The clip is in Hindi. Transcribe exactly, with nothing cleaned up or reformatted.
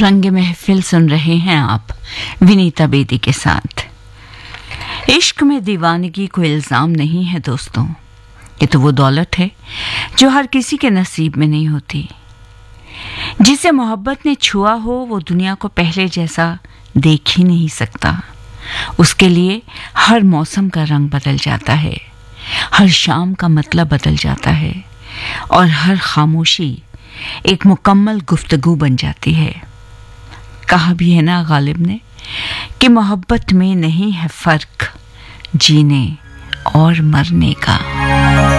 रंग महफिल सुन रहे हैं आप विनीता बेदी के साथ। इश्क में दीवानगी कोई इल्जाम नहीं है दोस्तों, ये तो वो दौलत है जो हर किसी के नसीब में नहीं होती। जिसे मोहब्बत ने छुआ हो वो दुनिया को पहले जैसा देख ही नहीं सकता। उसके लिए हर मौसम का रंग बदल जाता है, हर शाम का मतलब बदल जाता है और हर खामोशी एक मुकम्मल गुफ्तगू बन जाती है। कहा भी है ना गालिब ने कि मोहब्बत में नहीं है फर्क जीने और मरने का।